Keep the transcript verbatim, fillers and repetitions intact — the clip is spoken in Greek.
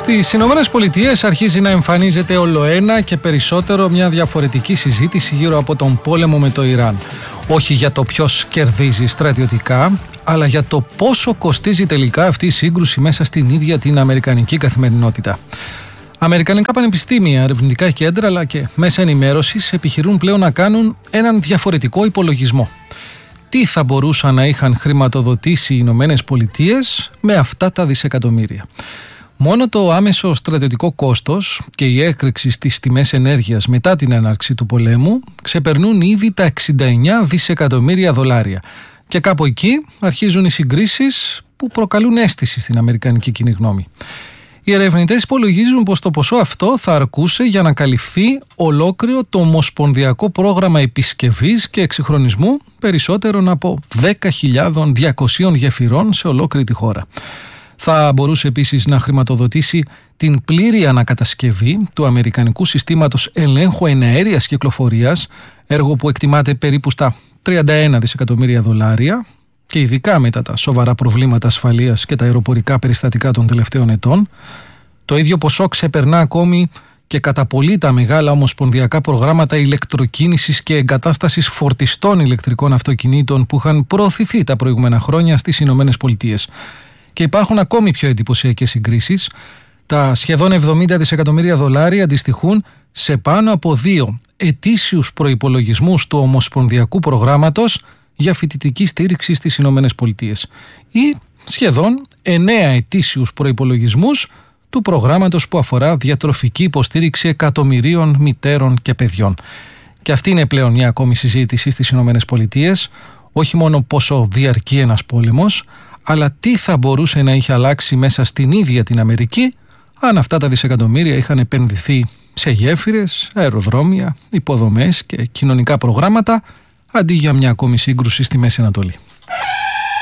Στις Ηνωμένες Πολιτείες αρχίζει να εμφανίζεται ολοένα και περισσότερο μια διαφορετική συζήτηση γύρω από τον πόλεμο με το Ιράν. Όχι για το ποιος κερδίζει στρατιωτικά, αλλά για το πόσο κοστίζει τελικά αυτή η σύγκρουση μέσα στην ίδια την αμερικανική καθημερινότητα. Αμερικανικά πανεπιστήμια, ερευνητικά κέντρα αλλά και μέσα ενημέρωσης επιχειρούν πλέον να κάνουν έναν διαφορετικό υπολογισμό. Τι θα μπορούσαν να είχαν χρηματοδοτήσει οι Ηνωμένες Πολιτείες με αυτά τα δισεκατομμύρια. Μόνο το άμεσο στρατιωτικό κόστος και η έκρηξη στις τιμές ενέργειας μετά την έναρξη του πολέμου ξεπερνούν ήδη τα εξήντα εννέα δισεκατομμύρια δολάρια. Και κάπου εκεί αρχίζουν οι συγκρίσεις που προκαλούν αίσθηση στην αμερικανική κοινή γνώμη. Οι ερευνητές υπολογίζουν πως το ποσό αυτό θα αρκούσε για να καλυφθεί ολόκληρο το ομοσπονδιακό πρόγραμμα επισκευής και εξυγχρονισμού περισσότερων από δέκα χιλιάδες διακόσιες γεφυρών σε ολόκληρη τη χώρα. Θα μπορούσε επίσης να χρηματοδοτήσει την πλήρη ανακατασκευή του Αμερικανικού Συστήματος Ελέγχου Εναέριας Κυκλοφορίας, έργο που εκτιμάται περίπου στα τριάντα ένα δισεκατομμύρια δολάρια και ειδικά μετά τα σοβαρά προβλήματα ασφαλείας και τα αεροπορικά περιστατικά των τελευταίων ετών. Το ίδιο ποσό ξεπερνά ακόμη και κατά πολύ τα μεγάλα ομοσπονδιακά προγράμματα ηλεκτροκίνησης και εγκατάστασης φορτιστών ηλεκτρικών αυτοκινήτων που είχαν προωθηθεί τα προηγούμενα χρόνια στις Ηνωμένες Πολιτείες. Και υπάρχουν ακόμη πιο εντυπωσιακές συγκρίσεις. Τα σχεδόν εβδομήντα δισεκατομμύρια δολάρια αντιστοιχούν σε πάνω από δύο ετήσιους προϋπολογισμούς του Ομοσπονδιακού Προγράμματος για φοιτητική στήριξη στις Ηνωμένες Πολιτείες ή σχεδόν εννέα ετήσιους προϋπολογισμούς του προγράμματος που αφορά διατροφική υποστήριξη εκατομμυρίων μητέρων και παιδιών. Και αυτή είναι πλέον μια ακόμη συζήτηση στις Ηνωμένες Πολιτείες, όχι μόνο πόσο διαρκεί ένας πόλεμος, αλλά τι θα μπορούσε να είχε αλλάξει μέσα στην ίδια την Αμερική αν αυτά τα δισεκατομμύρια είχαν επενδυθεί σε γέφυρες, αεροδρόμια, υποδομές και κοινωνικά προγράμματα αντί για μια ακόμη σύγκρουση στη Μέση Ανατολή.